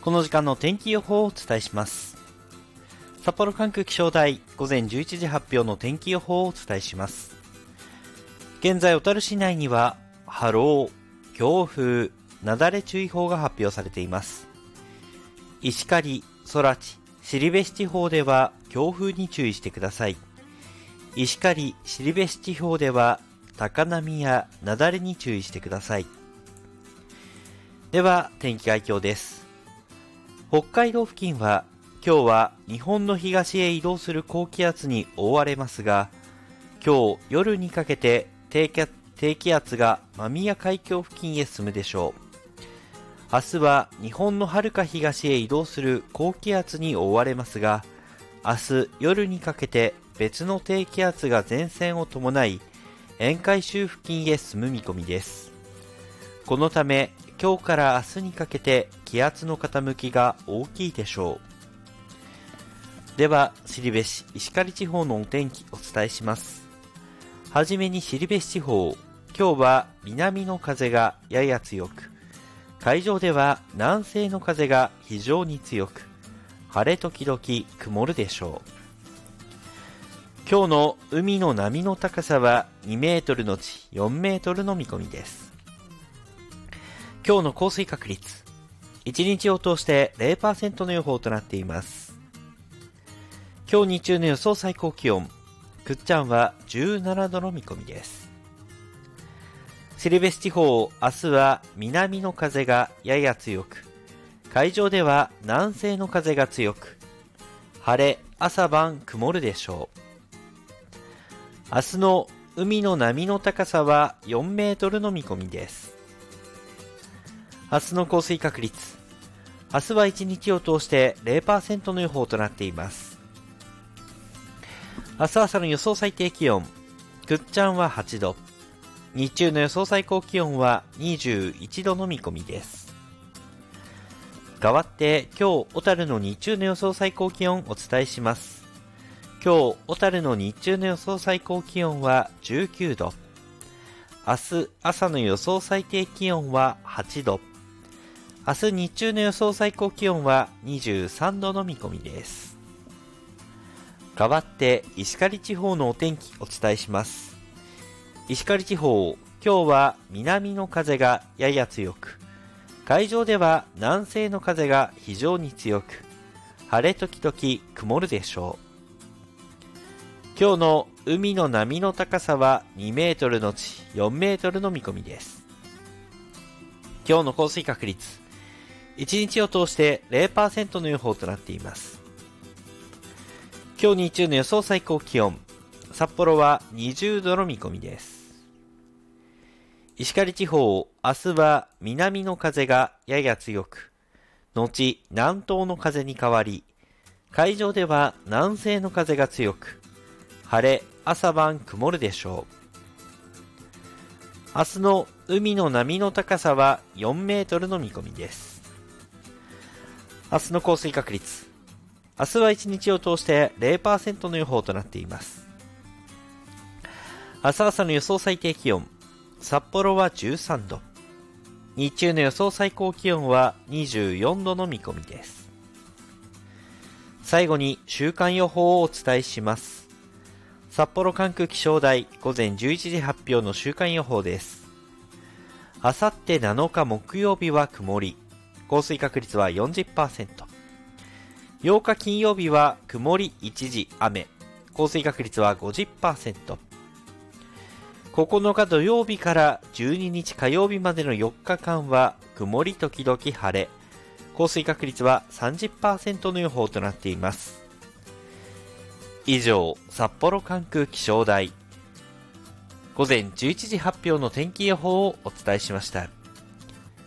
この時間の天気予報をお伝えします。札幌管区気象台午前11時発表の天気予報をお伝えします。現在小樽市内には波浪、強風、雪崩注意報が発表されています。石狩、空知、後部市地方では強風に注意してください。石狩、後部市地方では高波や雪崩に注意してください。では天気概況です。北海道付近は今日は日本の東へ移動する高気圧に覆われますが、今日夜にかけて低気圧が間宮海峡付近へ進むでしょう。明日は日本の遥か東へ移動する高気圧に覆われますが、明日夜にかけて別の低気圧が前線を伴い沿海州付近へ進む見込みです。このため今日から明日にかけて気圧の傾きが大きいでしょう。では後部市、石狩地方のお天気お伝えします。はじめに後部市地方、今日は南の風がやや強く、海上では南西の風が非常に強く、晴れ時々曇るでしょう。今日の海の波の高さは2メートルのち4メートルの見込みです。今日の降水確率、1日を通して 0% の予報となっています。今日日中の予想最高気温、倶知安は17度の見込みです。後部市地方、明日は南の風がやや強く、海上では南西の風が強く、晴れ、朝晩曇るでしょう。明日の海の波の高さは4メートルの見込みです。明日の降水確率、明日は1日を通して 0% の予報となっています。明日朝の予想最低気温、倶知安は8度、日中の予想最高気温は21度の見込みです。代わって今日小樽の日中の予想最高気温をお伝えします。今日小樽の日中の予想最高気温は19度、明日朝の予想最低気温は8度、明日日中の予想最高気温は23度の見込みです。代わって石狩地方のお天気お伝えします。石狩地方、今日は南の風がやや強く、海上では南西の風が非常に強く、晴れ時々曇るでしょう。今日の海の波の高さは2メートルのち4メートルの見込みです。今日の降水確率、1日を通して 0% の予報となっています。今日日中の予想最高気温、札幌は20度の見込みです。石狩地方、明日は南の風がやや強く、後南東の風に変わり、海上では南西の風が強く、晴れ、朝晩曇るでしょう。明日の海の波の高さは4メートルの見込みです。明日の降水確率、明日は1日を通して 0% の予報となっています。明日朝の予想最低気温、札幌は13度、日中の予想最高気温は24度の見込みです。最後に週間予報をお伝えします。札幌管区気象台午前11時発表の週間予報です。あさって7日木曜日は曇り、降水確率は 40%。8日金曜日は曇り一時雨、降水確率は 50%。9日土曜日から12日火曜日までの4日間は曇り時々晴れ、降水確率は 30% の予報となっています。以上、札幌管区気象台午前11時発表の天気予報をお伝えしました。